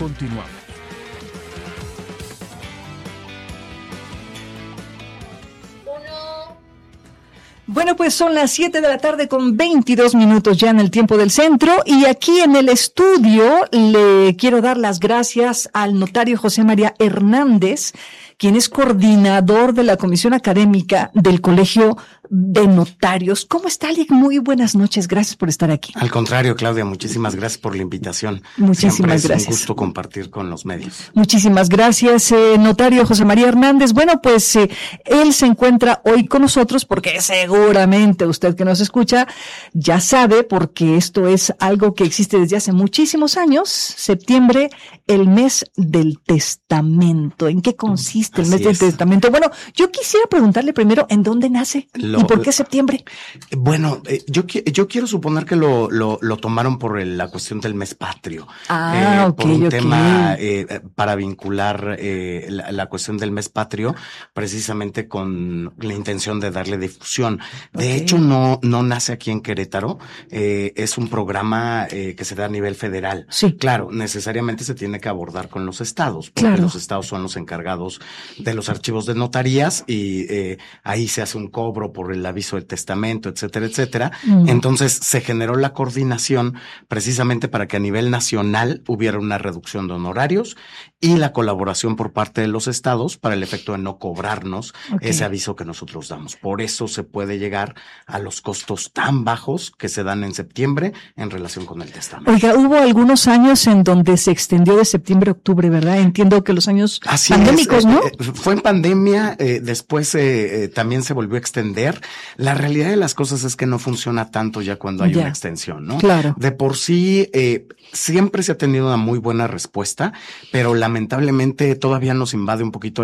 Continuamos. Bueno, pues son las 7:00 con 22 minutos ya en el tiempo del centro, y aquí en el estudio le quiero dar las gracias al notario José María Hernández, quien es coordinador de la Comisión Académica del Colegio de Notarios. ¿Cómo está, Alec? Muy buenas noches, gracias por estar aquí. Al contrario, Claudia, muchísimas gracias por la invitación. Muchísimas gracias. Es un gusto compartir con los medios. Muchísimas gracias, notario José María Hernández. Bueno, pues él se encuentra hoy con nosotros porque seguramente usted que nos escucha ya sabe, porque esto es algo que existe desde hace muchísimos años. Septiembre, el mes del testamento. ¿En qué consiste el mes del testamento? Bueno, yo quisiera preguntarle primero, ¿en dónde nace? ¿Y por qué septiembre? Bueno, yo quiero suponer que lo tomaron por la cuestión del mes patrio. Por un tema para vincular la cuestión del mes patrio precisamente con la intención de darle difusión. De hecho, no nace aquí en Querétaro. Es un programa que se da a nivel federal. Sí. Claro, necesariamente se tiene que abordar con los estados, porque los estados son los encargados de los archivos de notarías y ahí se hace un cobro por el aviso del testamento, etcétera, etcétera. Entonces se generó la coordinación precisamente para que a nivel nacional hubiera una reducción de honorarios y la colaboración por parte de los estados para el efecto de no cobrarnos ese aviso que nosotros damos. Por eso se puede llegar a los costos tan bajos que se dan en septiembre en relación con el testamento. Oiga, hubo algunos años en donde se extendió de septiembre a octubre, ¿verdad? Entiendo que los años pandémicos, ¿no? Fue en pandemia, después también se volvió a extender. La realidad de las cosas es que no funciona tanto ya cuando hay una extensión, ¿no? Claro. De por sí, siempre se ha tenido una muy buena respuesta, pero lamentablemente todavía nos invade un poquito